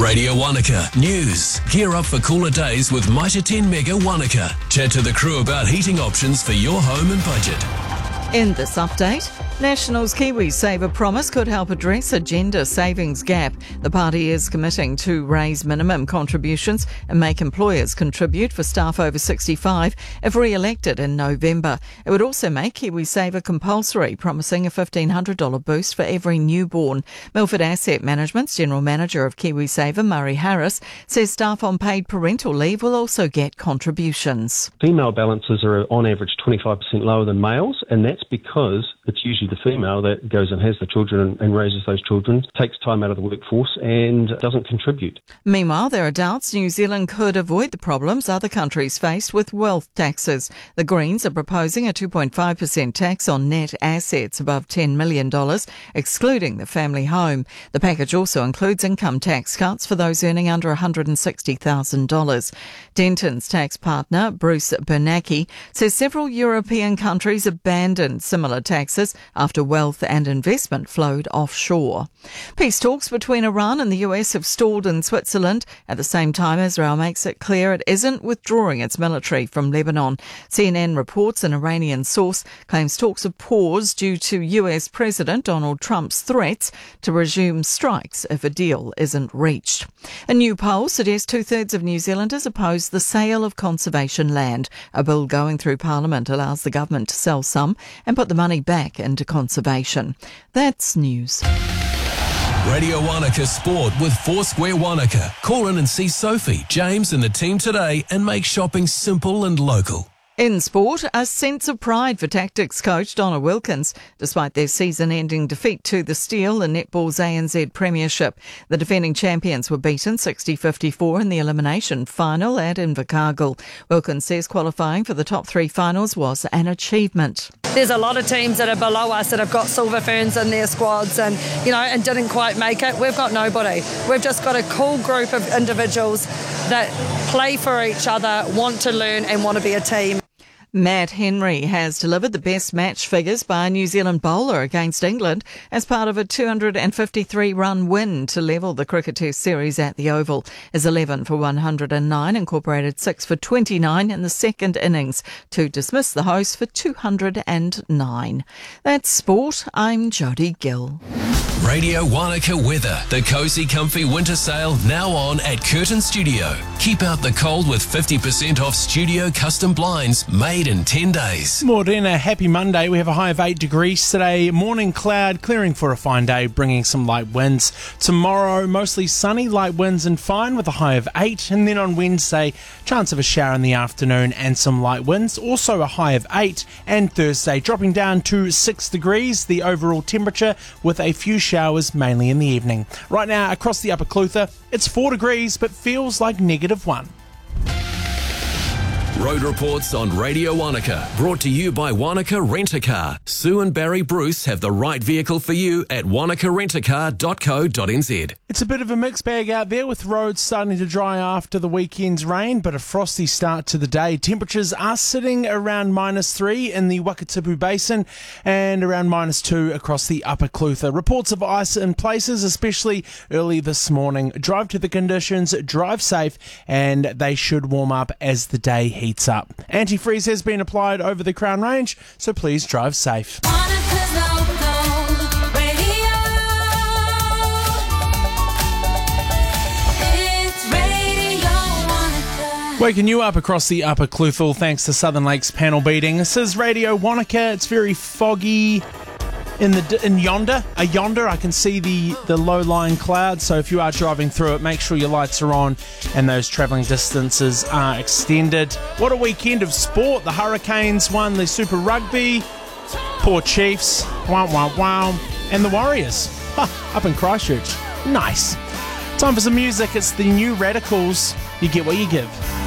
Radio Wanaka News. Gear up for cooler days with Mitre 10 Mega Wanaka. Chat to the crew about heating options for your home and budget. In this update, National's KiwiSaver promise could help address a gender savings gap. The party is committing to raise minimum contributions and make employers contribute for staff over 65 if re-elected in November. It would also make KiwiSaver compulsory, promising a $1,500 boost for every newborn. Milford Asset Management's General Manager of KiwiSaver, Murray Harris, says staff on paid parental leave will also get contributions. Female balances are on average 25% lower than males, and that's because it's usually the female that goes and has the children and raises those children, takes time out of the workforce and doesn't contribute. Meanwhile, there are doubts New Zealand could avoid the problems other countries face with wealth taxes. The Greens are proposing a 2.5% tax on net assets above $10 million, excluding the family home. The package also includes income tax cuts for those earning under $160,000. Denton's tax partner, Bruce Bernanke, says several European countries abandoned similar taxes after wealth and investment flowed offshore. Peace talks between Iran and the US have stalled in Switzerland. At the same time, Israel makes it clear it isn't withdrawing its military from Lebanon. CNN reports an Iranian source claims talks have paused due to US President Donald Trump's threats to resume strikes if a deal isn't reached. A new poll suggests 2/3 of New Zealanders oppose the sale of conservation land. A bill going through Parliament allows the government to sell some and put the money back into conservation. That's news. Radio Wanaka Sport with Foursquare Wanaka. Call in and see Sophie, James and the team today and make shopping simple and local. In sport, a sense of pride for tactics coach Donna Wilkins, despite their season-ending defeat to the Steel in netball's ANZ Premiership. The defending champions were beaten 60-54 in the elimination final at Invercargill. Wilkins says qualifying for the top three finals was an achievement. There's a lot of teams that are below us that have got silver ferns in their squads and didn't quite make it. We've got nobody. We've just got a cool group of individuals that play for each other, want to learn and want to be a team. Matt Henry has delivered the best match figures by a New Zealand bowler against England as part of a 253-run win to level the Cricket Test series at the Oval. His 11 for 109 incorporated 6 for 29 in the second innings to dismiss the host for 209. That's sport. I'm Jodie Gill. Radio Wanaka weather. The Cozy Comfy winter sale now on at Curtin Studio. Keep out the cold with 50% off studio custom blinds made in 10 days. Morena, happy Monday. We have a high of 8 degrees today. Morning cloud, clearing for a fine day, bringing some light winds. Tomorrow, mostly sunny, light winds and fine with a high of 8. And then on Wednesday, chance of a shower in the afternoon and some light winds. Also a high of 8. And Thursday, dropping down to 6 degrees, the overall temperature with a few showers mainly in the evening. Right now, across the Upper Clutha, it's 4 degrees but feels like -1. Road reports on Radio Wanaka, brought to you by Wanaka Rent-A-Car. Sue and Barry Bruce have the right vehicle for you at wanakarentacar.co.nz. It's a bit of a mixed bag out there with roads starting to dry after the weekend's rain, but a frosty start to the day. Temperatures are sitting around -3 in the Wakatipu Basin and around -2 across the Upper Clutha. Reports of ice in places, especially early this morning. Drive to the conditions, drive safe, and they should warm up as the day heats up. Antifreeze has been applied over the Crown Range, so please drive safe. Waking you up across the Upper Clutha thanks to Southern Lakes panel beating. This is Radio Wanaka. It's very foggy in yonder. I can see the low-lying clouds, so if you are driving through it, make sure your lights are on and those travelling distances are extended. What a weekend of sport. The Hurricanes won the Super Rugby. Poor Chiefs. Wow, wow, wow. And the Warriors. Up in Christchurch. Nice. Time for some music. It's the New Radicals. You get what you give.